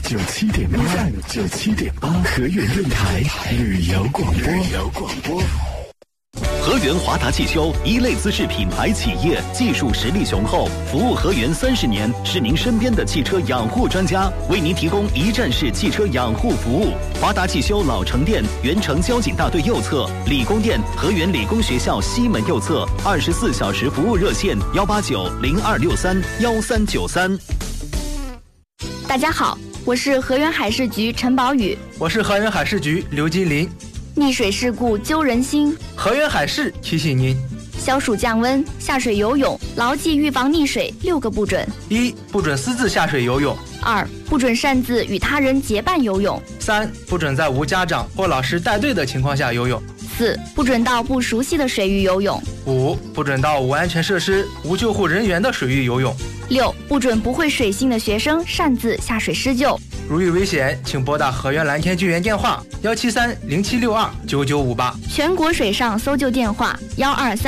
97.8，河源电台旅游广播。 河源华达汽修一类资质品牌企业，技术实力雄厚，服务河源30年，是您身边的汽车养护专家，为您提供一站式汽车养护服务。华达汽修老城店原城交警大队右侧，理工店河源理工学校西门右侧，24小时服务热线189-0263-1393。 大家好，我是河源海事局陈宝宇， 我是河源海事局刘金林。 溺水事故揪人心， 河源海事提醒您： 消暑降温，下水游泳，牢记预防溺水6个不准 ：1. 不准私自下水游泳 ；2. 不准擅自与他人结伴游泳 ；3. 不准在无家长或老师带队的情况下游泳 ；4. 不准到不熟悉的水域游泳 ；5. 不准到无安全设施、无救护人员的水域游泳 ；6. 不准不会水性的学生擅自下水施救。 如遇危险，请拨打河源蓝天救援电话173-0762-9958， 全国水上搜救电话123